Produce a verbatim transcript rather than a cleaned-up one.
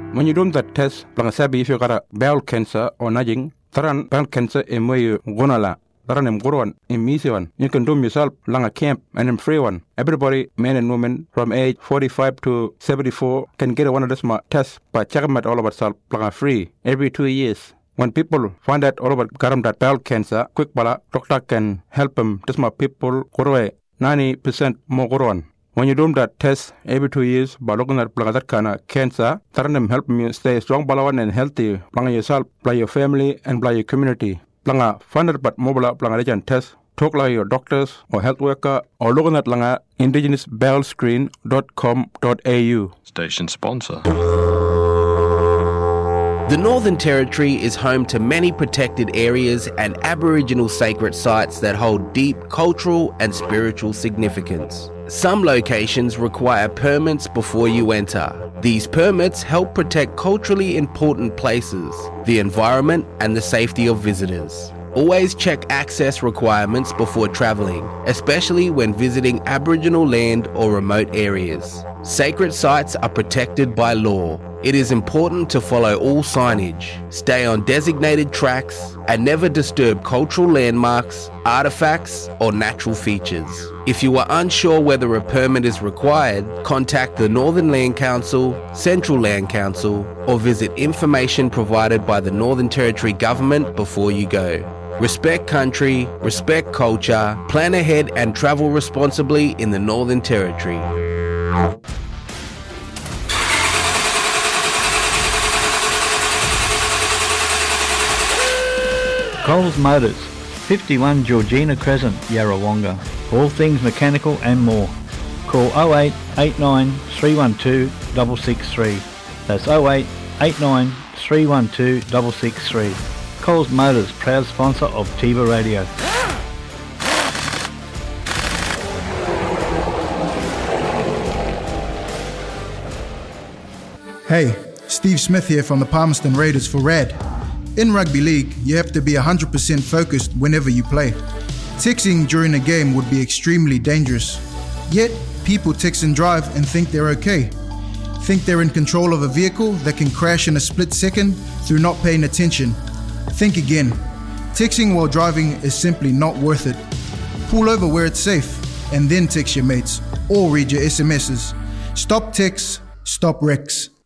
When you do that test, planga sabi if you got a bowel cancer or nothing, taran bowel cancer emo gonala. Taran em gurwan em easy one. You can do them yourself langa camp and em free one. Everybody, men and women from age forty-five to seventy-four can get one of this tests by checking it all about self planga free every two years. When people find out all about garam that bowel cancer, quick bala doctor can help them. This my people gurwe ninety percent more gurwan. When you do that test every two years, by looking at that kind of cancer, taran them help you stay strong balawan and healthy. Planga yourself, play your family, and play your community. Planga funded but mobile planga legend test. Talk like your doctors or health worker or looking at langa indigenous bowel screen dot com dot a u. Station sponsor. The Northern Territory is home to many protected areas and Aboriginal sacred sites that hold deep cultural and spiritual significance. Some locations require permits before you enter. These permits help protect culturally important places, the environment, and the safety of visitors. Always check access requirements before travelling, especially when visiting Aboriginal land or remote areas. Sacred sites are protected by law. It is important to follow all signage, stay on designated tracks, and never disturb cultural landmarks, artefacts, or natural features. If you are unsure whether a permit is required, contact the Northern Land Council, Central Land Council, or visit information provided by the Northern Territory Government before you go. Respect country, respect culture, plan ahead and travel responsibly in the Northern Territory. Coles Motors, fifty-one Georgina Crescent, Yarrawonga. All things mechanical and more. Call oh eight eight nine three one two six six three. That's oh eight eight nine three one two six six three. Coles Motors, proud sponsor of Tiva Radio. Hey, Steve Smith here from the Palmerston Raiders for R A D. In rugby league, you have to be one hundred percent focused whenever you play. Texting during a game would be extremely dangerous. Yet, people text and drive and think they're okay. Think they're in control of a vehicle that can crash in a split second through not paying attention. Think again. Texting while driving is simply not worth it. Pull over where it's safe and then text your mates or read your S M Ses. Stop texts, stop wrecks.